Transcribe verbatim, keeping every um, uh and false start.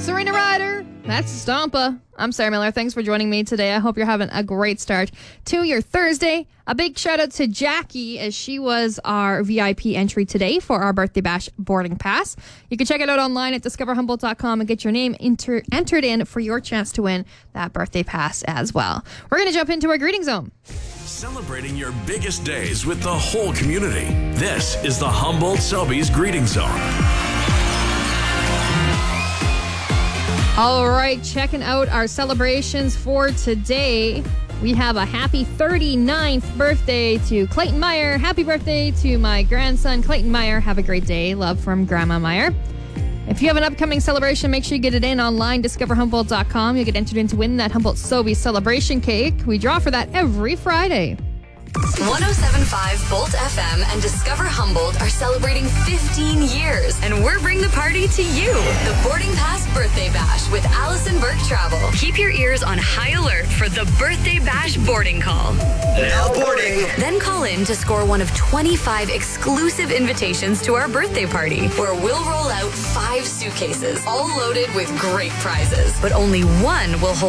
Serena Ryder, that's Stompa. I'm Sarah Miller. Thanks for joining me today. I hope you're having a great start to your Thursday. A big shout out to Jackie, as she was our V I P entry today for our Birthday Bash boarding pass. You can check it out online at discover humboldt dot com and get your name enter- entered in for your chance to win that birthday pass as well. We're going to jump into our greeting zone. Celebrating your biggest days with the whole community. This is the Humboldt Sobeys Greeting Zone. All right, checking out our celebrations for today. We have a happy thirty-ninth birthday to Clayton Meyer. Happy birthday to my grandson, Clayton Meyer. Have a great day. Love from Grandma Meyer. If you have an upcoming celebration, make sure you get it in online, discover humboldt dot com. You'll get entered in to win that Humboldt Sobeys celebration cake. We draw for that every Friday. one oh seven point five Bolt F M and Discover Humboldt are celebrating fifteen years, and we're bringing the party to you. The Boarding Pass Birthday Bash with Allison Burke Travel. Keep your ears on high alert for the Birthday Bash boarding call. Now boarding. Then call in to score one of twenty-five exclusive invitations to our birthday party, where we'll roll out five suitcases, all loaded with great prizes. But only one will hold